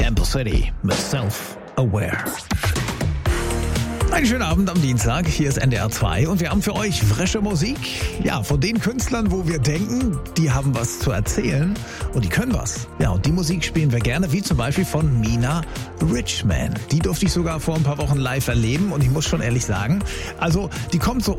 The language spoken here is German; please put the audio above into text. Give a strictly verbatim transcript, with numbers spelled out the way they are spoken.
Campus City mit Self-Aware. Einen schönen Abend am Dienstag, hier ist N D R zwei und wir haben für euch frische Musik. Ja, von den Künstlern, wo wir denken, die haben was zu erzählen und die können was. Ja, und die Musik spielen wir gerne, wie zum Beispiel von Mina Richman. Die durfte ich sogar vor ein paar Wochen live erleben und ich muss schon ehrlich sagen, also die kommt so